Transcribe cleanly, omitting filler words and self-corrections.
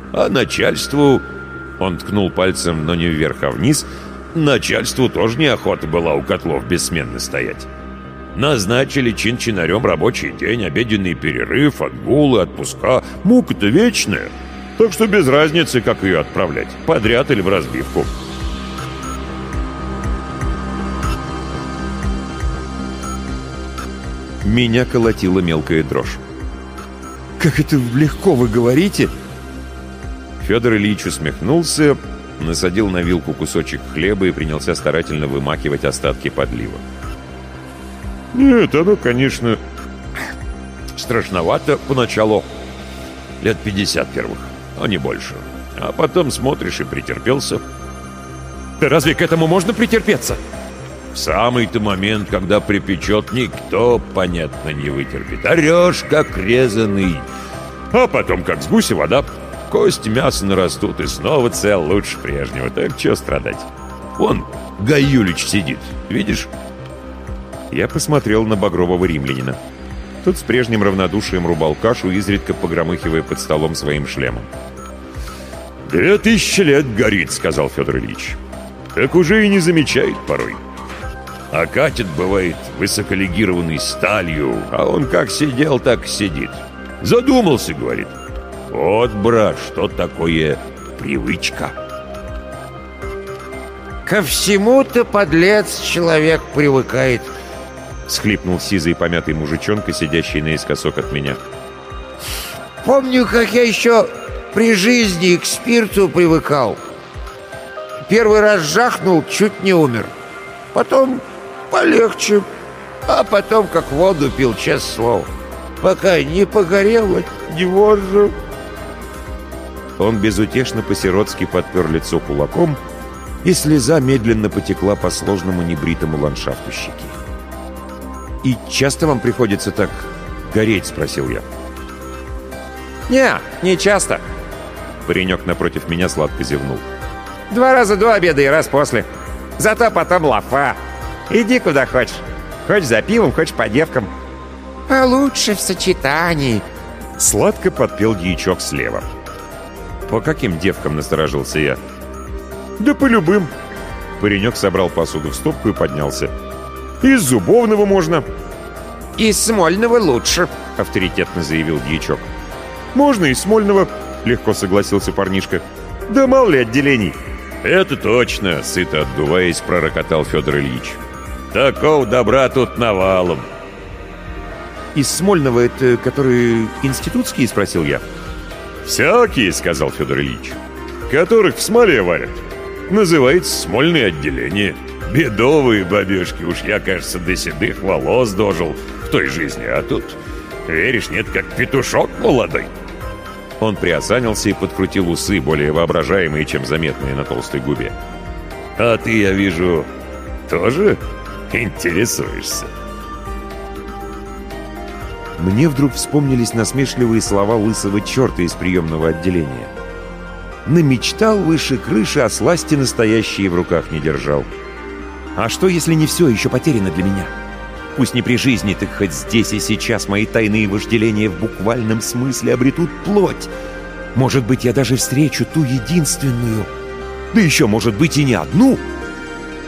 А начальству...» Он ткнул пальцем, но не вверх, а вниз. «Начальству тоже неохота была у котлов бессменно стоять. Назначили чин-чинарем рабочий день, обеденный перерыв, отгулы, отпуска. Мука-то вечная. Так что без разницы, как ее отправлять, подряд или в разбивку». Меня колотила мелкая дрожь. «Как это легко вы говорите!» Федор Ильич усмехнулся, насадил на вилку кусочек хлеба и принялся старательно вымакивать остатки подлива. «Нет, оно, конечно, страшновато поначалу. Лет 50 первых, а не больше. А потом смотришь и претерпелся». «Да разве к этому можно претерпеться?» «В самый-то момент, когда припечет, никто, понятно, не вытерпит. Орешь, как резаный. А потом, как с гуся вода, кости, мясо нарастут, и снова цел лучше прежнего. Так чё страдать? Вон, Гай Юлич сидит, видишь?» Я посмотрел на багрового римлянина. Тот с прежним равнодушием рубал кашу, изредка погромыхивая под столом своим шлемом. 2000 лет горит», — сказал Федор Ильич. «Так уже и не замечает порой. А катит, бывает, высоколегированный сталью, а он как сидел, так сидит. Задумался, говорит. Вот, брат, что такое привычка». «Ко всему-то, подлец, человек привыкает», — схлипнул сизый помятый мужичонка, сидящий наискосок от меня. «Помню, как я еще при жизни к спирту привыкал. Первый раз жахнул, чуть не умер. Потом полегче, а потом как воду пил, честное слово. Пока не погорел, не можу». Он безутешно по-сиротски подпер лицо кулаком, и слеза медленно потекла по сложному небритому ландшафту щеки. «И часто вам приходится так гореть?» — спросил я. Не часто». Паренек напротив меня сладко зевнул. 2 раза до обеда и раз после. Зато потом лафа. Иди куда хочешь. Хочешь за пивом, хочешь по девкам». «А лучше в сочетании», — сладко подпел дьячок слева. «По каким девкам?» — насторожился я. «Да по любым». Паренек собрал посуду в стопку и поднялся. «Из зубовного можно». «Из смольного лучше», — авторитетно заявил дьячок. «Можно из смольного», — легко согласился парнишка. «Да мало ли отделений». «Это точно», — сыто отдуваясь, пророкотал Федор Ильич. «Такого добра тут навалом». «Из смольного это который институтский?» — спросил я. «Всякие», — сказал Федор Ильич, «которых в смоле варят. Называется смольное отделение. Бедовые бабешки, уж я, кажется, до седых волос дожил в той жизни, а тут, веришь, нет, как петушок молодой». Он приосанился и подкрутил усы, более воображаемые, чем заметные на толстой губе. «А ты, я вижу, тоже интересуешься?» Мне вдруг вспомнились насмешливые слова лысого черта из приемного отделения. Намечтал выше крыши, а сласти настоящие в руках не держал. А что, если не все еще потеряно для меня? Пусть не при жизни, так хоть здесь и сейчас мои тайные вожделения в буквальном смысле обретут плоть. Может быть, я даже встречу ту единственную. Да еще, может быть, и не одну —